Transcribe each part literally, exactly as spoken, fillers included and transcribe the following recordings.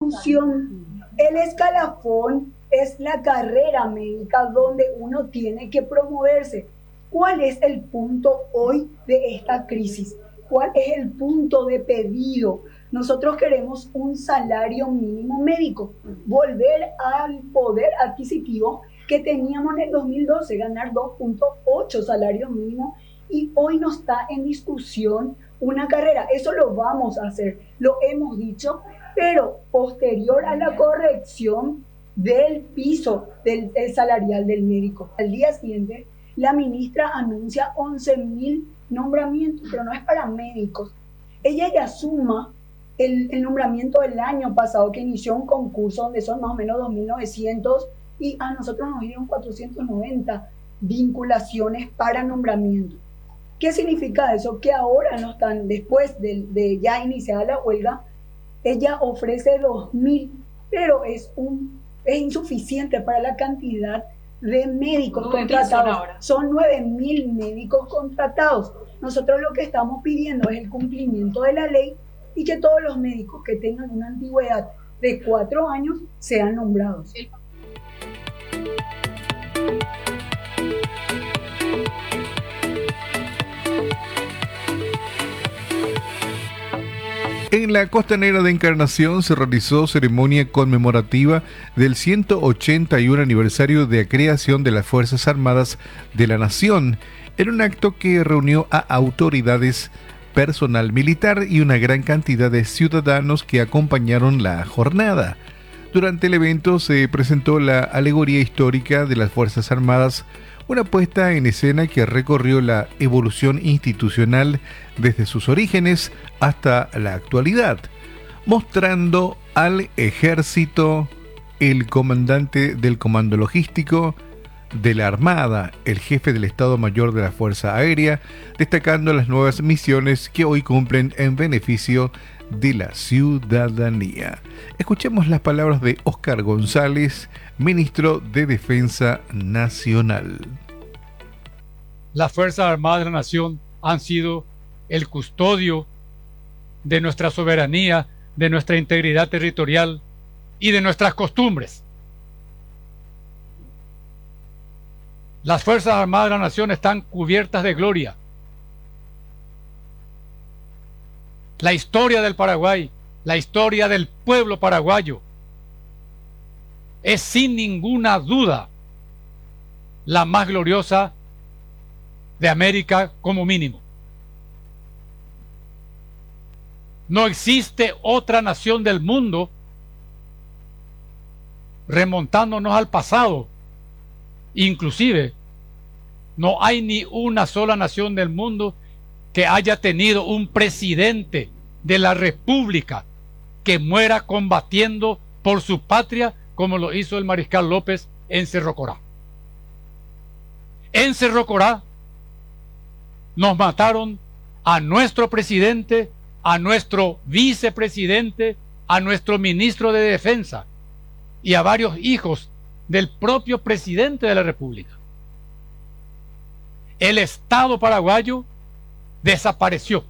discusión. El escalafón es la carrera médica donde uno tiene que promoverse. ¿Cuál es el punto hoy de esta crisis? ¿Cuál es el punto de pedido? Nosotros queremos un salario mínimo médico, volver al poder adquisitivo que teníamos en el dos mil doce, ganar dos punto ocho salarios mínimos, y hoy no está en discusión una carrera. Eso lo vamos a hacer, lo hemos dicho, pero posterior a la corrección del piso del, del salarial del médico. Al día siguiente, la ministra anuncia once mil nombramientos, pero no es para médicos. Ella ya suma el, el nombramiento del año pasado, que inició un concurso donde son más o menos dos mil novecientos, y a nosotros nos dieron cuatrocientas noventa vinculaciones para nombramiento. ¿Qué significa eso? Que ahora no están, después de, de ya iniciada la huelga, ella ofrece dos mil, pero es, un, es insuficiente para la cantidad de médicos nueve contratados. Son nueve mil médicos contratados. Nosotros lo que estamos pidiendo es el cumplimiento de la ley y que todos los médicos que tengan una antigüedad de cuatro años sean nombrados. Sí. En la Costanera de Encarnación se realizó ceremonia conmemorativa del ciento ochenta y uno aniversario de la creación de las Fuerzas Armadas de la Nación, en un acto que reunió a autoridades, personal militar y una gran cantidad de ciudadanos que acompañaron la jornada. Durante el evento se presentó la alegoría histórica de las Fuerzas Armadas, una puesta en escena que recorrió la evolución institucional desde sus orígenes hasta la actualidad, mostrando al ejército, el comandante del comando logístico de la Armada, el jefe del Estado Mayor de la Fuerza Aérea, destacando las nuevas misiones que hoy cumplen en beneficio de la ciudadanía. Escuchemos las palabras de Óscar González, ministro de Defensa Nacional. Las Fuerzas Armadas de la Nación han sido el custodio de nuestra soberanía, de nuestra integridad territorial y de nuestras costumbres. Las Fuerzas Armadas de la Nación están cubiertas de gloria. La historia del Paraguay, la historia del pueblo paraguayo, es sin ninguna duda la más gloriosa de América como mínimo. No existe otra nación del mundo, remontándonos al pasado, inclusive no hay ni una sola nación del mundo que haya tenido un presidente de la República que muera combatiendo por su patria como lo hizo el mariscal López en Cerro Corá. En Cerro Corá nos mataron a nuestro presidente, a nuestro vicepresidente, a nuestro ministro de Defensa y a varios hijos del propio presidente de la República. El Estado paraguayo desapareció,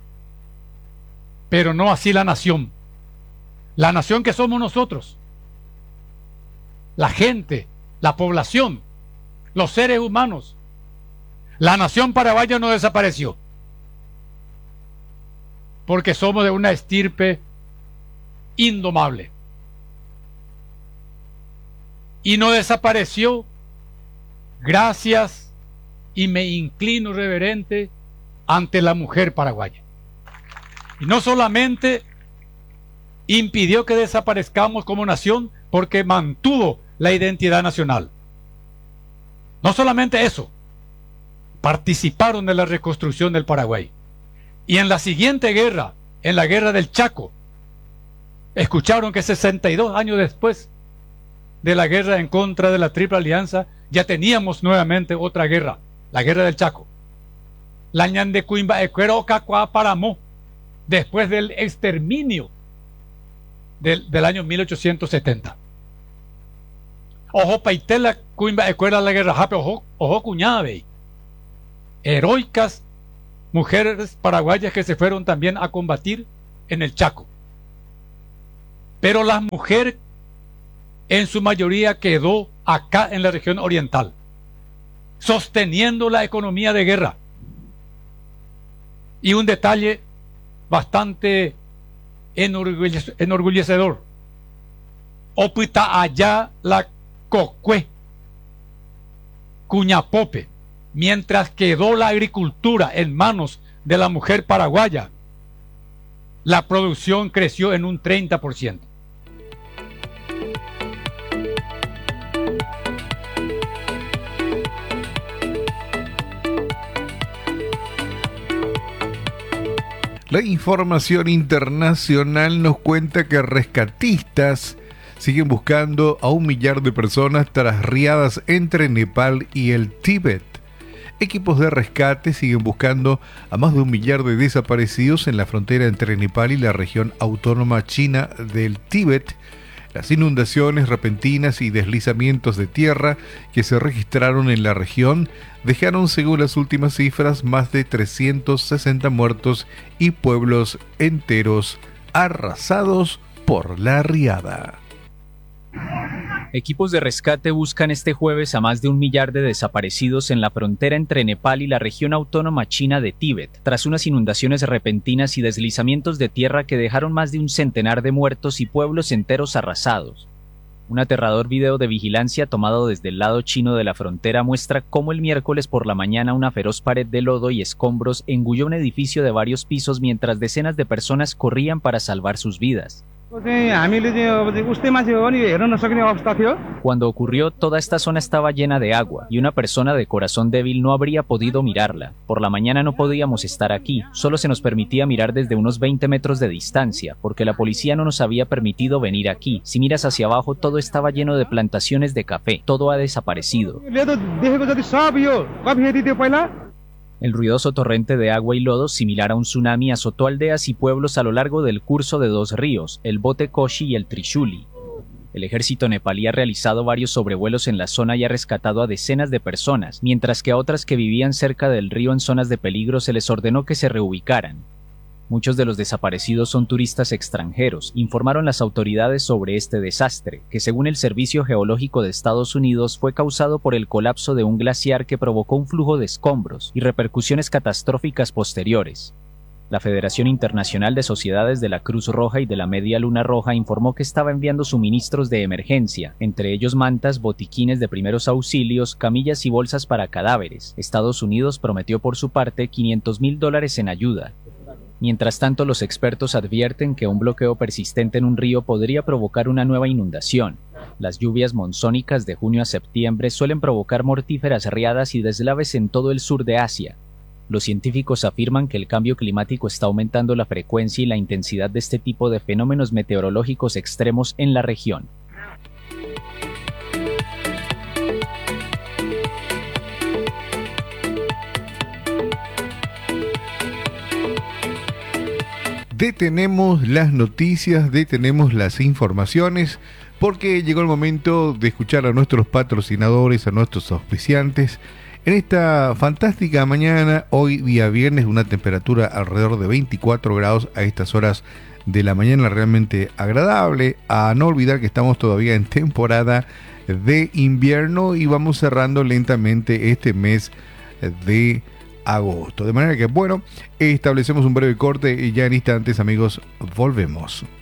pero no así la nación. La nación que somos nosotros, la gente, la población, los seres humanos. La nación paraguaya no desapareció, porque somos de una estirpe indomable. Y no desapareció gracias, y me inclino reverente ante la mujer paraguaya. Y no solamente impidió que desaparezcamos como nación, porque mantuvo la identidad nacional. No solamente eso, participaron en la reconstrucción del Paraguay. Y en la siguiente guerra, en la guerra del Chaco, escucharon que sesenta y dos años después de la guerra en contra de la Triple Alianza, ya teníamos nuevamente otra guerra, la guerra del Chaco. La Ñandecuimba Ecuero Cacuá Paramó, después del exterminio del, del año mil ochocientos setenta. Ojo Paitela Cuimba Ecuera la guerra Jape, ojo, ojo Cuñave. Heroicas mujeres paraguayas que se fueron también a combatir en el Chaco. pero la mujer en su mayoría quedó acá en la región oriental, sosteniendo la economía de guerra. Y un detalle bastante enorgullece- enorgullecedor. Opita allá la cocue, cuñapope, mientras quedó la agricultura en manos de la mujer paraguaya, la producción creció en un treinta por ciento. La información internacional nos cuenta que rescatistas siguen buscando a un millar de personas tras riadas entre Nepal y el Tíbet. Equipos de rescate siguen buscando a más de un millar de desaparecidos en la frontera entre Nepal y la región autónoma china del Tíbet. Las inundaciones repentinas y deslizamientos de tierra que se registraron en la región dejaron, según las últimas cifras, más de trescientos sesenta muertos y pueblos enteros arrasados por la riada. Equipos de rescate buscan este jueves a más de un millar de desaparecidos en la frontera entre Nepal y la región autónoma china de Tíbet, tras unas inundaciones repentinas y deslizamientos de tierra que dejaron más de un centenar de muertos y pueblos enteros arrasados. Un aterrador video de vigilancia tomado desde el lado chino de la frontera muestra cómo el miércoles por la mañana una feroz pared de lodo y escombros engulló un edificio de varios pisos mientras decenas de personas corrían para salvar sus vidas. Cuando ocurrió, toda esta zona estaba llena de agua y una persona de corazón débil no habría podido mirarla. Por la mañana no podíamos estar aquí, solo se nos permitía mirar desde unos veinte metros de distancia, porque la policía no nos había permitido venir aquí. Si miras hacia abajo, todo estaba lleno de plantaciones de café, todo ha desaparecido. El ruidoso torrente de agua y lodo, similar a un tsunami, azotó aldeas y pueblos a lo largo del curso de dos ríos, el Bote Koshi y el Trishuli. El ejército nepalí ha realizado varios sobrevuelos en la zona y ha rescatado a decenas de personas, mientras que a otras que vivían cerca del río en zonas de peligro se les ordenó que se reubicaran. Muchos de los desaparecidos son turistas extranjeros, informaron las autoridades sobre este desastre, que según el Servicio Geológico de Estados Unidos fue causado por el colapso de un glaciar que provocó un flujo de escombros y repercusiones catastróficas posteriores. La Federación Internacional de Sociedades de la Cruz Roja y de la Media Luna Roja informó que estaba enviando suministros de emergencia, entre ellos mantas, botiquines de primeros auxilios, camillas y bolsas para cadáveres. Estados Unidos prometió por su parte quinientos mil dólares en ayuda. Mientras tanto, los expertos advierten que un bloqueo persistente en un río podría provocar una nueva inundación. Las lluvias monzónicas de junio a septiembre suelen provocar mortíferas riadas y deslaves en todo el sur de Asia. Los científicos afirman que el cambio climático está aumentando la frecuencia y la intensidad de este tipo de fenómenos meteorológicos extremos en la región. Detenemos las noticias, detenemos las informaciones, porque llegó el momento de escuchar a nuestros patrocinadores, a nuestros auspiciantes. En esta fantástica mañana, hoy día viernes, una temperatura alrededor de veinticuatro grados a estas horas de la mañana, realmente agradable. A no olvidar que estamos todavía en temporada de invierno y vamos cerrando lentamente este mes de agosto. De manera que, bueno, establecemos un breve corte y ya en instantes, amigos, volvemos.